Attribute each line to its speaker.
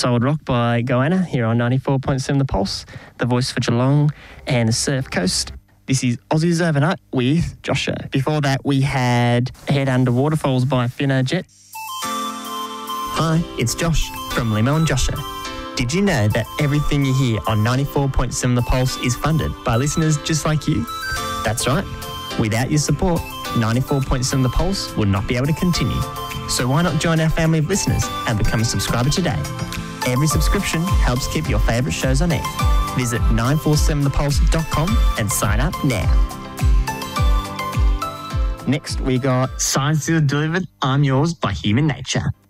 Speaker 1: Solid Rock by Goanna here on 94.7 The Pulse, the voice for Geelong and the Surf Coast. This is Aussies Overnight with Joshua. Before that, we had Head Under Waterfalls by Finna Jet. Hi, it's Josh from Limo and Joshua. Did you know that everything you hear on 94.7 The Pulse is funded by listeners just like you? That's right. Without your support, 94.7 The Pulse would not be able to continue. So why not join our family of listeners and become a subscriber today? Every subscription helps keep your favourite shows on air. Visit 947thepulse.com and sign up now. Next we got Science Delivered, I'm Yours by Human Nature.